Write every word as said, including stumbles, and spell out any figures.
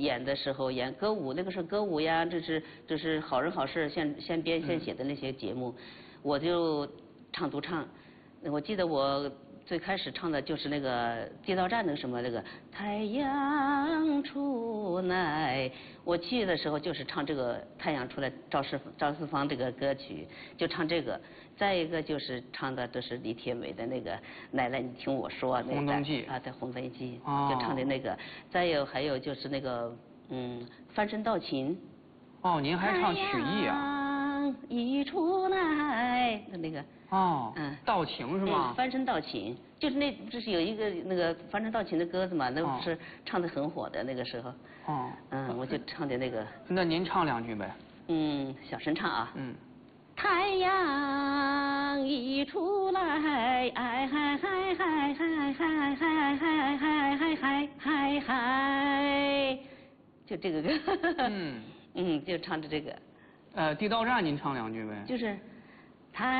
演的时候演歌舞，那个是歌舞呀，这是这是好人好事现现编现写的那些节目，我就唱独唱。我记得我最开始唱的就是那个街道战那个什么那个太阳出来，我去的时候就是唱这个太阳出来，赵四赵四方这个歌曲就唱这个。再一个就是唱的都是李铁美的那个奶奶你听我说那个红灯记啊，对红灯记， 哦、 就唱的那个。再有还有就是那个嗯翻身道情。 哦，您还唱曲艺啊？ 一出来的那个。 哦，嗯，道情是吗？ 嗯、翻身道情，就是那不是有一个那个翻身道情的歌子嘛，那不是唱的很火的那个时候。哦。嗯，我就唱的那个。 那您唱两句呗。 嗯，小声唱啊。 嗯。 太阳一出来，哎嗨嗨嗨嗨嗨嗨嗨嗨嗨嗨嗨嗨，就这个歌。嗯。嗯，就唱着这个。 呃，地道战您唱两句呗。 就是